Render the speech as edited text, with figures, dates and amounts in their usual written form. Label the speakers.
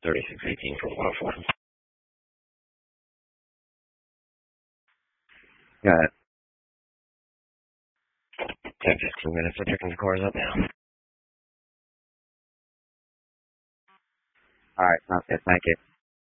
Speaker 1: 3618 for 104. Got it. 10-15 minutes. I'm picking the cars up now. All right, sounds good. Thank you.